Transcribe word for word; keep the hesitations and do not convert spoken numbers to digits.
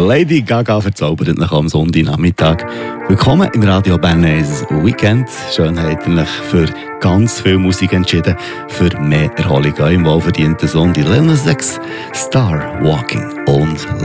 Lady Gaga verzaubert nach am Sonntagnachmittag. Willkommen im Radio Bernese Weekend. Schön habt ihr euch für ganz viel Musik entschieden, für mehr Erholung im wohlverdienten Sonntag. Lil Nas X, Star Walking und